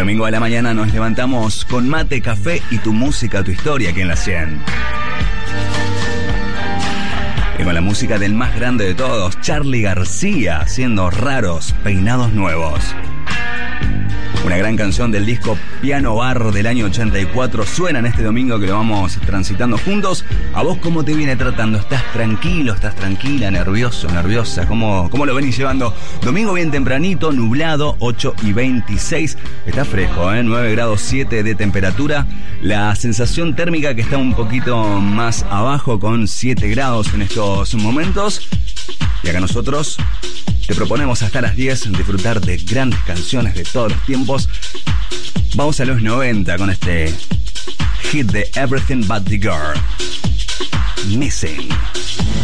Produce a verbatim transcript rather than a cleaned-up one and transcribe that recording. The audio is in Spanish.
domingo a la mañana nos levantamos con mate, café y tu música, tu historia aquí en la cien. Y con la música del más grande de todos, Charly García, haciendo Raros Peinados Nuevos. Una gran canción del disco Piano Bar del año ochenta y cuatro suena en este domingo que lo vamos transitando juntos. ¿A vos cómo te viene tratando? ¿Estás tranquilo? ¿Estás tranquila? ¿Nervioso? ¿Nerviosa? ¿Cómo, cómo lo venís llevando? Domingo bien tempranito, nublado, ocho y veintiséis. Está fresco, ¿eh? nueve grados siete de temperatura. La sensación térmica que está un poquito más abajo con siete grados en estos momentos. Y acá nosotros te proponemos hasta las diez disfrutar de grandes canciones de todos los tiempos. Vamos a los noventa con este hit de Everything But The Girl, Missing.